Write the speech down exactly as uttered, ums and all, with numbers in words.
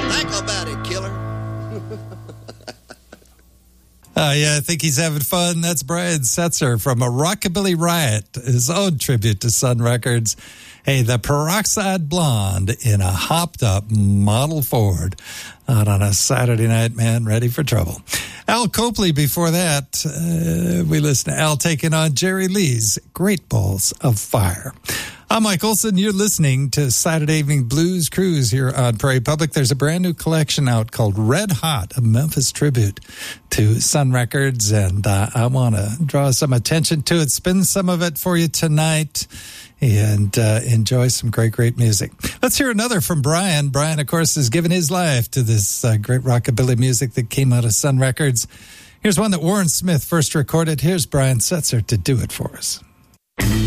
Think about it, killer. Uh, yeah, I think he's having fun. That's Brian Setzer from a Rockabilly Riot, his own tribute to Sun Records. Hey, the Peroxide Blonde in a hopped-up Model Ford out on a Saturday night, man, ready for trouble. Al Copley before that. Uh, we listen to Al taking on Jerry Lee's Great Balls of Fire. I'm Mike Olson. You're listening to Saturday Evening Blues Cruise here on Prairie Public. There's a brand new collection out called Red Hot, a Memphis tribute to Sun Records, and uh, I want to draw some attention to it, spin some of it for you tonight, and uh, enjoy some great, great music. Let's hear another from Brian. Brian, of course, has given his life to this uh, great rockabilly music that came out of Sun Records. Here's one that Warren Smith first recorded. Here's Brian Setzer to do it for us.